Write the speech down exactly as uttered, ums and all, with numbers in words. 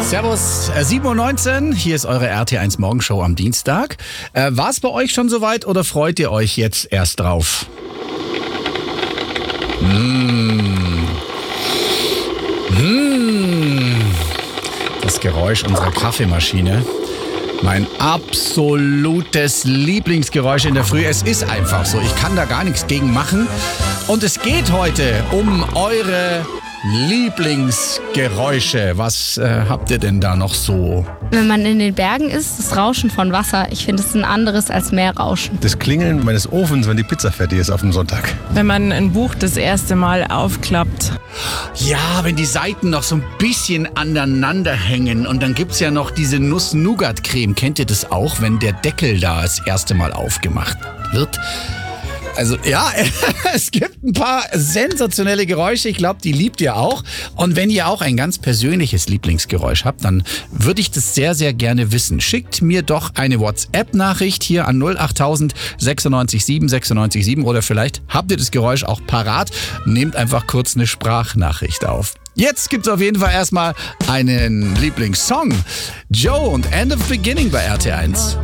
Servus, äh, sieben Uhr neunzehn, hier ist eure R T eins Morgenshow am Dienstag. Äh, War es bei euch schon soweit oder freut ihr euch jetzt erst drauf? Mmh. Mmh. Das Geräusch unserer Kaffeemaschine. Mein absolutes Lieblingsgeräusch in der Früh. Es ist einfach so. Ich kann da gar nichts gegen machen. Und es geht heute um eure Lieblingsgeräusche. Was äh, habt ihr denn da noch so? Wenn man in den Bergen ist, das Rauschen von Wasser, ich finde es ein anderes als Meerrauschen. Das Klingeln meines Ofens, wenn die Pizza fertig ist auf dem Sonntag. Wenn man ein Buch das erste Mal aufklappt. Ja, wenn die Seiten noch so ein bisschen aneinander hängen und dann gibt's ja noch diese Nuss-Nougat-Creme. Kennt ihr das auch, wenn der Deckel da das erste Mal aufgemacht wird? Also ja, es gibt ein paar sensationelle Geräusche. Ich glaube, die liebt ihr auch. Und wenn ihr auch ein ganz persönliches Lieblingsgeräusch habt, dann würde ich das sehr, sehr gerne wissen. Schickt mir doch eine WhatsApp-Nachricht hier an null acht null null neun sechs sieben sechs neun sieben oder vielleicht habt ihr das Geräusch auch parat. Nehmt einfach kurz eine Sprachnachricht auf. Jetzt gibt's auf jeden Fall erstmal einen Lieblingssong. Joe und End of Beginning bei R T eins.